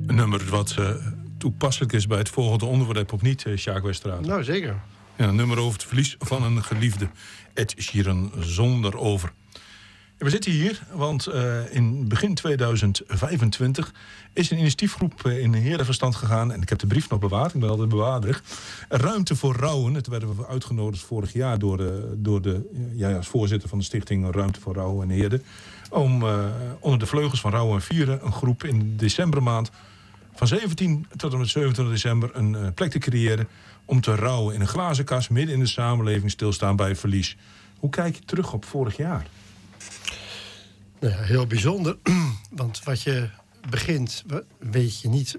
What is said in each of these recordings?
Een nummer wat toepasselijk is bij het volgende onderwerp of niet, Sjaak Westerraad? Nou, zeker. Ja, een nummer over het verlies van een geliefde. Ed Sheeran, Zonder Over. We zitten hier, want in begin 2025 is een initiatiefgroep in Herenverstand gegaan. En ik heb de brief nog bewaard, ik ben altijd bewaarder. Ruimte voor Rouwen. Het werden we uitgenodigd vorig jaar door de als voorzitter van de stichting Ruimte voor Rouwen en Heerden. Om onder de vleugels van Rouwen en Vieren een groep in de decembermaand van 17 tot en met 27 december een plek te creëren om te rouwen in een glazen kast midden in de samenleving, stilstaan bij verlies. Hoe kijk je terug op vorig jaar? Nou ja, heel bijzonder. Want wat je begint, weet je niet.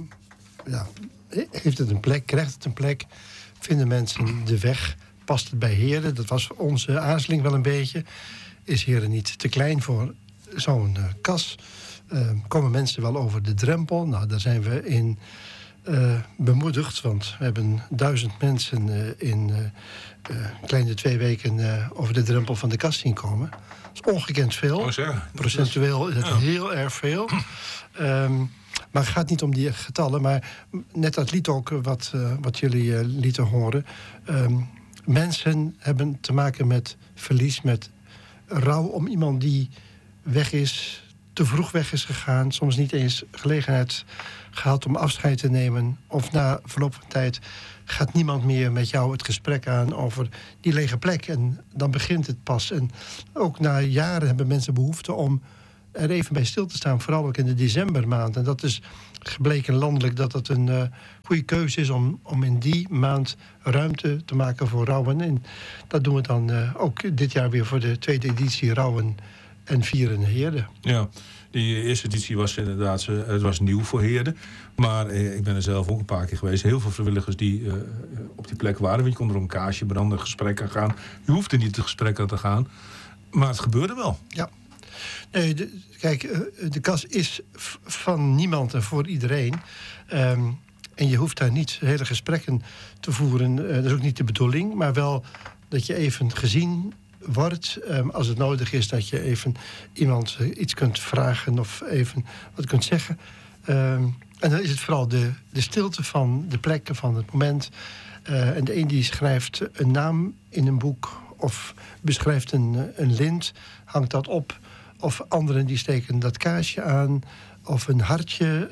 Heeft het een plek? Krijgt het een plek? Vinden mensen de weg? Past het bij Heerden? Dat was onze aarzeling wel een beetje. Is Heerden niet te klein voor zo'n kas? Komen mensen wel over de drempel? Nou, daar zijn we in bemoedigd. Want we hebben 1000 mensen in kleine 2 weken over de drempel van de kas zien komen. Dat is ongekend veel. Procentueel is het heel erg veel. Maar het gaat niet om die getallen. Maar net dat lied ook wat jullie lieten horen. Mensen hebben te maken met verlies, met rouw om iemand die weg is, te vroeg weg is gegaan. Soms niet eens gelegenheid gehad om afscheid te nemen. Of na verloop van tijd gaat niemand meer met jou het gesprek aan over die lege plek. En dan begint het pas. En ook na jaren hebben mensen behoefte om er even bij stil te staan. Vooral ook in de decembermaand. En dat is gebleken landelijk dat het een goede keuze is om in die maand ruimte te maken voor rouwen. En dat doen we dan ook dit jaar weer voor de tweede editie Rouwen en Vieren Heerden. Ja, die eerste editie was inderdaad, het was nieuw voor Heerden. Maar ik ben er zelf ook een paar keer geweest. Heel veel vrijwilligers die op die plek waren. Je kon er om een kaarsje branden, gesprek aan gaan. Je hoefde niet het gesprek aan te gaan. Maar het gebeurde wel. Ja. Nee, de kas is van niemand en voor iedereen. En je hoeft daar niet hele gesprekken te voeren. Dat is ook niet de bedoeling. Maar wel dat je even gezien wordt. Als het nodig is dat je even iemand iets kunt vragen of even wat kunt zeggen. En dan is het vooral de stilte van de plekken, van het moment. En de een die schrijft een naam in een boek of beschrijft een lint, hangt dat op. Of anderen die steken dat kaarsje aan. Of een hartje.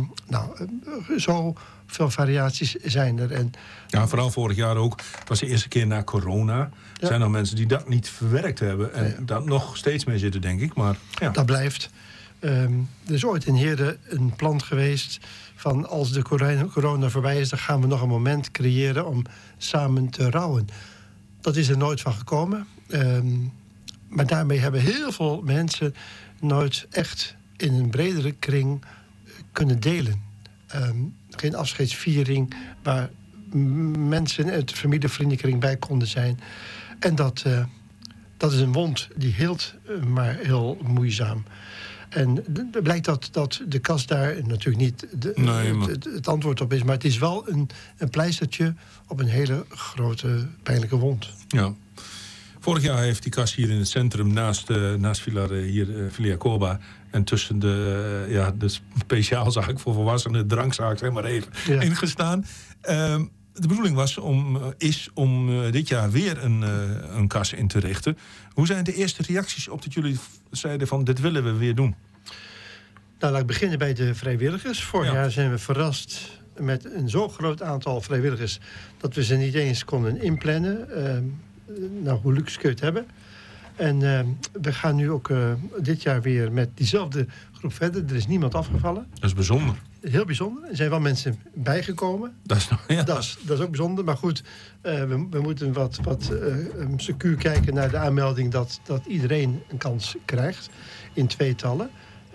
Zo veel variaties zijn er. En ja, vooral vorig jaar ook. Het was de eerste keer na corona. Er zijn nog mensen die dat niet verwerkt hebben. En daar nog steeds mee zitten, denk ik. Maar ja. Dat blijft. Er is ooit in Heerden een plan geweest van als de corona voorbij is, dan gaan we nog een moment creëren om samen te rouwen. Dat is er nooit van gekomen. Maar daarmee hebben heel veel mensen nooit echt in een bredere kring kunnen delen. Geen afscheidsviering waar mensen uit de familie-vriendenkring bij konden zijn. En dat is een wond die heelt, maar heel moeizaam. En het blijkt dat de kas daar natuurlijk niet het antwoord op is. Maar het is wel een pleistertje op een hele grote pijnlijke wond. Ja. Vorig jaar heeft die kas hier in het centrum naast Villa Corba en tussen de speciaalzaak voor volwassenen, drankzaak, zeg maar even, ingestaan. De bedoeling is om dit jaar weer een kas in te richten. Hoe zijn de eerste reacties op dat jullie zeiden van dit willen we weer doen? Nou, laat ik beginnen bij de vrijwilligers. Vorig jaar zijn we verrast met een zo groot aantal vrijwilligers dat we ze niet eens konden inplannen. Hoe luxe kun je het hebben? En we gaan nu ook dit jaar weer met diezelfde groep verder. Er is niemand afgevallen. Dat is bijzonder. Heel bijzonder. Er zijn wel mensen bijgekomen. Dat is ook bijzonder. Maar goed, we moeten wat secuur kijken naar de aanmelding dat iedereen een kans krijgt in tweetallen.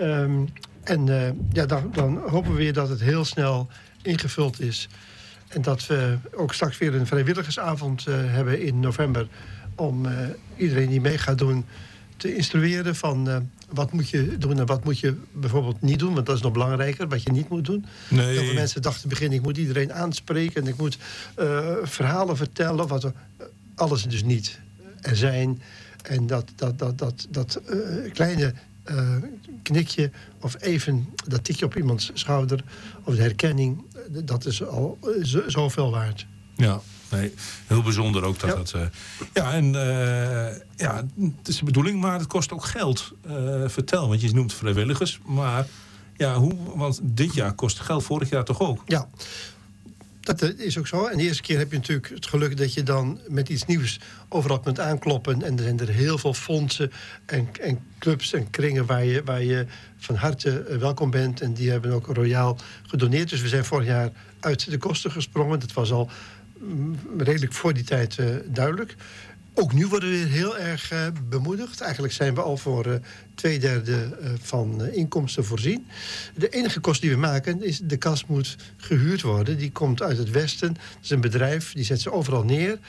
Dan hopen we weer dat het heel snel ingevuld is. En dat we ook straks weer een vrijwilligersavond hebben in november om iedereen die mee gaat doen te instrueren van wat moet je doen en wat moet je bijvoorbeeld niet doen. Want dat is nog belangrijker, wat je niet moet doen. Nee. Heel veel mensen dachten in het begin, ik moet iedereen aanspreken en ik moet verhalen vertellen. Alles dus niet er zijn. En dat kleine knikje of even dat tikje op iemands schouder of de herkenning, dat is al zoveel waard. Ja, nee, heel bijzonder ook dat het... het is de bedoeling, maar het kost ook geld. Vertel, want je noemt vrijwilligers, maar want dit jaar kost geld, vorig jaar toch ook? Ja, dat is ook zo. En de eerste keer heb je natuurlijk het geluk dat je dan met iets nieuws overal kunt aankloppen. En er zijn er heel veel fondsen en clubs en kringen waar je van harte welkom bent. En die hebben ook royaal gedoneerd. Dus we zijn vorig jaar uit de kosten gesprongen. Dat was al redelijk voor die tijd duidelijk. Ook nu worden we weer heel erg bemoedigd. Eigenlijk zijn we al voor 2/3 van inkomsten voorzien. De enige kost die we maken is de kas moet gehuurd worden. Die komt uit het Westen. Dat is een bedrijf, die zet ze overal neer.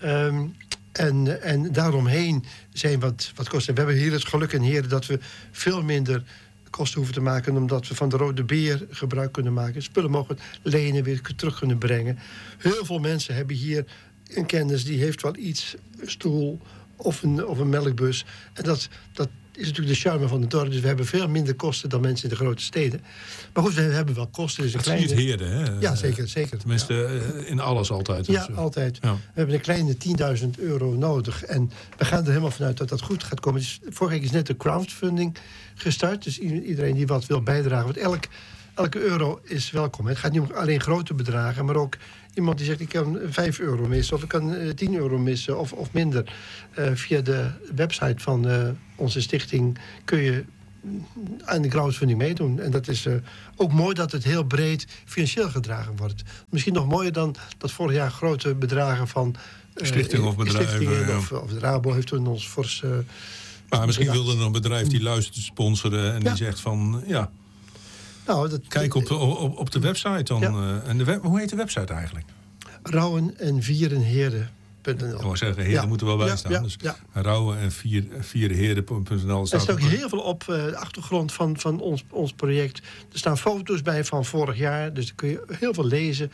En daaromheen zijn wat kosten. We hebben hier het geluk in Heerden dat we veel minder kosten hoeven te maken, omdat we van de Rode Beer gebruik kunnen maken. Spullen mogen lenen, weer terug kunnen brengen. Heel veel mensen hebben hier een kennis, die heeft wel iets, een stoel of een melkbus. En dat is natuurlijk de charme van het dorp. Dus we hebben veel minder kosten dan mensen in de grote steden. Maar goed, we hebben wel kosten. Dus dat zie je het Heerden, hè? Ja, zeker. Tenminste, in alles altijd. Ja, altijd. Ja. We hebben een kleine €10.000 nodig. En we gaan er helemaal vanuit dat dat goed gaat komen. Dus vorige week is net de crowdfunding gestart. Dus iedereen die wat wil bijdragen. Want elke euro is welkom. Het gaat niet om alleen grote bedragen, maar ook iemand die zegt, ik kan €5 missen, of ik kan €10 missen, of minder. Via de website van onze stichting kun je aan de crowdfunding meedoen. En dat is ook mooi dat het heel breed financieel gedragen wordt. Misschien nog mooier dan dat vorig jaar grote bedragen van stichting of bedrijven. Of de Rabo heeft toen ons fors... maar misschien wilde er een bedrijf die luistert sponsoren en die zegt van... Nou, kijk op de website dan. Ja. Hoe heet de website eigenlijk? Rouwen en Vierenheerden. Ik wou zeggen, Heerden moeten wel bij staan. Dus Rouwen en Vierenheerden.nl. Er staat ook heel veel op de achtergrond van ons project. Er staan foto's bij van vorig jaar. Dus daar kun je heel veel lezen.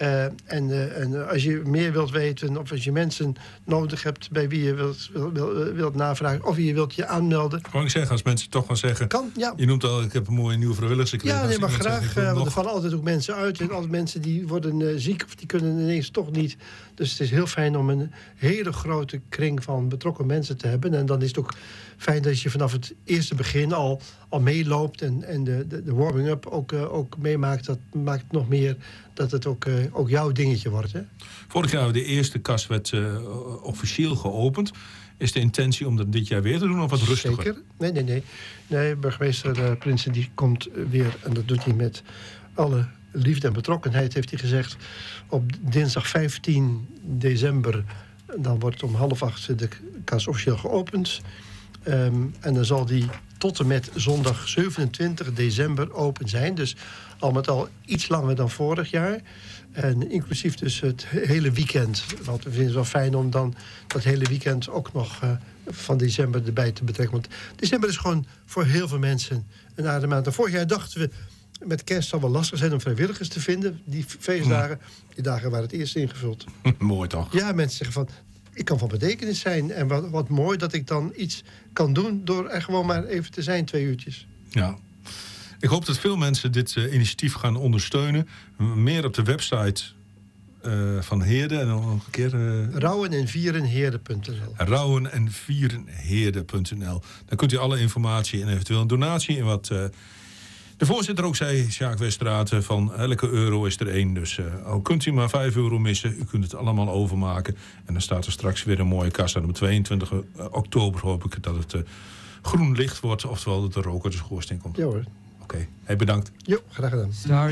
En als je meer wilt weten, of als je mensen nodig hebt bij wie je wilt navragen, of je wilt je aanmelden. Kan ik zeggen, als mensen toch gaan zeggen. Kan, ja. Je noemt al, ik heb een mooie nieuwe vrijwilligers gekregen. Ja, nee, maar graag. Want er vallen altijd ook mensen uit. En altijd mensen die worden ziek of die kunnen ineens toch niet. Dus het is heel fijn om een hele grote kring van betrokken mensen te hebben. En dan is het ook fijn dat je vanaf het eerste begin al meeloopt en de warming-up ook meemaakt. Dat maakt nog meer dat het ook jouw dingetje wordt. Hè? Vorig jaar de eerste kas werd officieel geopend. Is de intentie om dat dit jaar weer te doen of wat rustiger? Zeker. Nee, burgemeester Prinsen die komt weer, en dat doet hij met alle liefde en betrokkenheid, heeft hij gezegd, op dinsdag 15 december... dan wordt om 7:30 de kas officieel geopend. En dan zal die tot en met zondag 27 december open zijn. Dus al met al iets langer dan vorig jaar. En inclusief dus het hele weekend. Want we vinden het wel fijn om dan dat hele weekend ook nog van december erbij te betrekken. Want december is gewoon voor heel veel mensen een aardige maand. En vorig jaar dachten we, met kerst zal wel lastig zijn om vrijwilligers te vinden. Die feestdagen, die dagen waren het eerst ingevuld. Mooi toch? Ja, mensen zeggen van, ik kan van betekenis zijn. En wat mooi dat ik dan iets kan doen door er gewoon maar even te zijn, 2 uurtjes. Ja. Ik hoop dat veel mensen dit initiatief gaan ondersteunen. Meer op de website van Heerden. En dan nog een keer... Rouwenenvierenheerden.nl Rouwenenvierenheerden.nl. Dan kunt u alle informatie en eventueel een donatie in wat... De voorzitter ook zei, Sjaak Westraat, van elke euro is er 1. Dus al kunt u maar €5 missen, u kunt het allemaal overmaken. En dan staat er straks weer een mooie kassa. En op 22 oktober hoop ik dat het groen licht wordt. Oftewel dat de rook uit de schoorsteen komt. Ja hoor. Oké. Hey, bedankt. Jo, graag gedaan.